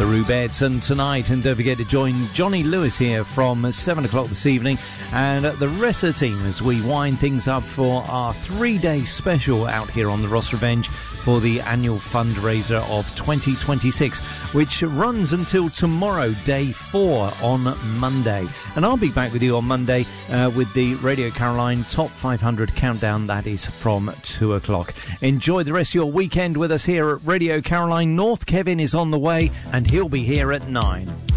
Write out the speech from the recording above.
the Rubedson tonight. And don't forget to join Johnny Lewis here from 7 o'clock this evening and the rest of the team as we wind things up for our 3-day special out here on the Ross Revenge for the annual fundraiser of 2026, which runs until tomorrow, day 4 on Monday. And I'll be back with you on Monday with the Radio Caroline Top 500 Countdown. That is from 2 o'clock. Enjoy the rest of your weekend with us here at Radio Caroline. North Kevin is on the way and he'll be here at 9.